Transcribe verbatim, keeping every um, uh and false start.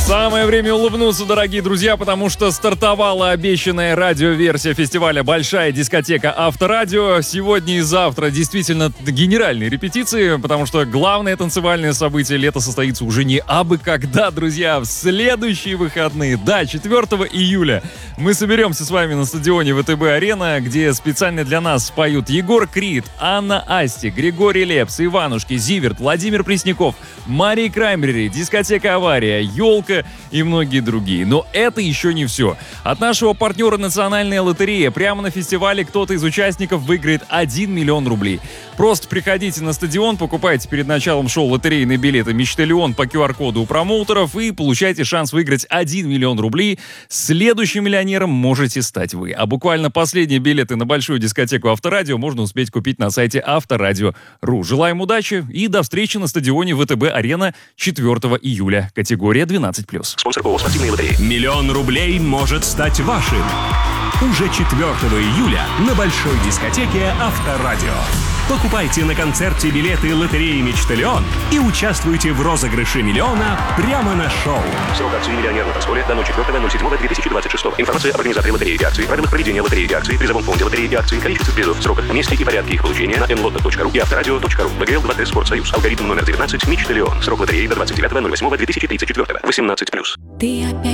Самое время улыбнуться, дорогие друзья, потому что стартовала обещанная радиоверсия фестиваля «Большая дискотека Авторадио». Сегодня и завтра действительно генеральные репетиции, потому что главное танцевальное событие лета состоится уже не абы когда, друзья, в следующие выходные. Да, четвёртого июля мы соберемся с вами на стадионе ВТБ-арена, где специально для нас поют Егор Крид, Анна Асти, Григорий Лепс, Иванушки, Зиверт, Владимир Пресняков, Мария Краймбрери, дискотека «Авария», «Елка» и многие другие. Но это еще не все. От нашего партнера «Национальная лотерея» прямо на фестивале кто-то из участников выиграет один миллион рублей. Просто приходите на стадион, покупайте перед началом шоу лотерейные билеты «Мечталион» по ку ар коду у промоутеров и получайте шанс выиграть один миллион рублей. Следующим миллионером можете стать вы. А буквально последние билеты на большую дискотеку Авторадио можно успеть купить на сайте авторадио точка ру. Желаем удачи и до встречи на стадионе ВТБ-арена четвёртого июля. Категория двенадцать плюс. Спонсор ООО «Спортивные лотереи». Миллион рублей может стать вашим. Уже четвёртого июля на большой дискотеке Авторадио. Покупайте на концерте билеты лотереи «Мечталион» и участвуйте в розыгрыше миллиона прямо на шоу. Срок акции «Миллионер» на танцполе до четвёртого ноль седьмого две тысячи двадцать шестого. Информация об организаторе лотереи и акции, правилах проведения лотереи и акции, призовом фонде лотереи и акции, количестве призов, сроках, месте и порядке их получения на эн лото точка ру и авторадио точка ру. вэ гэ эл два тэ Спортсоюз. Алгоритм номер девятнадцать. «Мечталион». Срок лотереи до двадцать девятого ноль восьмого две тысячи тридцать четвёртого. восемнадцать плюс. Ты опять